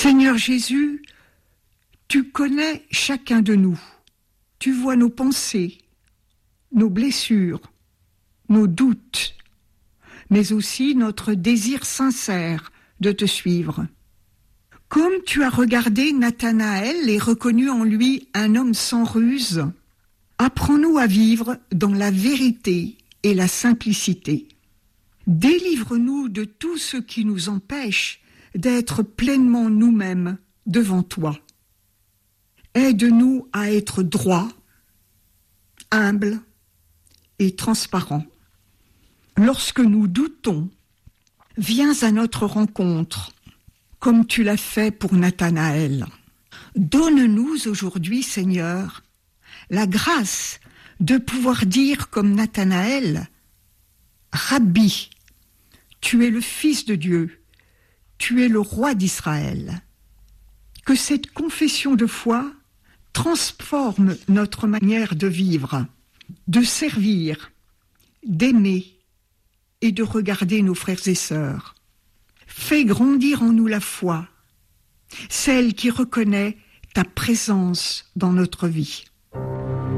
Seigneur Jésus, tu connais chacun de nous. Tu vois nos pensées, nos blessures, nos doutes, mais aussi notre désir sincère de te suivre. Comme tu as regardé Nathanaël et reconnu en lui un homme sans ruse, apprends-nous à vivre dans la vérité et la simplicité. Délivre-nous de tout ce qui nous empêche d'être pleinement nous-mêmes devant toi. Aide-nous à être droits, humbles et transparents. Lorsque nous doutons, viens à notre rencontre, comme tu l'as fait pour Nathanaël. Donne-nous aujourd'hui, Seigneur, la grâce de pouvoir dire comme Nathanaël, « Rabbi, tu es le Fils de Dieu, tu es le Roi d'Israël. » Que cette confession de foi transforme notre manière de vivre, de servir, d'aimer et de regarder nos frères et sœurs. Fais grandir en nous la foi, celle qui reconnaît ta présence dans notre vie.